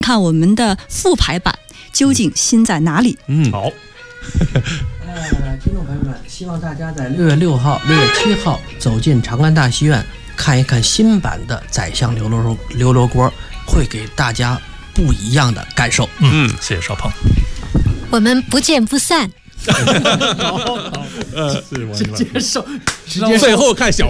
看我们的复排版究竟新在哪里。 好。 听众朋友们，希望大家在6月6号、6月7号走进长安大戏院，看一看新版的《宰相刘罗锅》，会给大家不一样的感受。 谢谢少鹏， 我们不见不散。 是接受， 最后看小